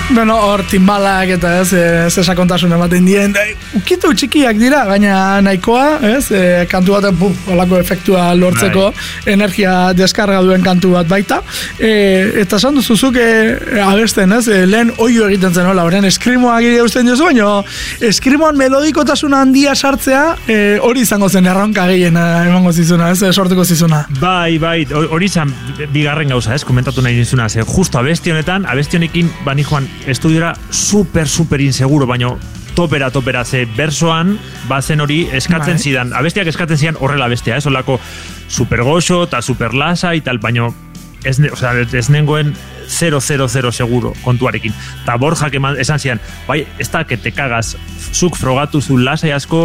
Bueno, hor timbalak eta sakontasun ematen dien. Ukitu txikiak dira, baina nahikoa, kantu baten olako efektua lortzeko, energia deskarga duen kantu bat baita. Eta esan duzuzuk abesten, lehen oio egiten zen, horren eskrimoak ere usten diozu, baina eskrimoan melodikotasuna handia sartzea, hori izango zen erronka gehien emango zizuna, sortuko zizuna. Bai, hori izan bigarren gauza, komentatu nahi nizuna, justo abestionekin bani joan estudiora super inseguro, baina topera, ze bersoan bazen hori eskatzen zidan, abestiak eskatzen zidan horrela bestea, olako super goxo eta super lasa y tal, baina ez nengoen 000 seguro kontuarekin. Ta Borjak esan zidan, bai, ez da que te cagas, zuk frogatu zu lasai asko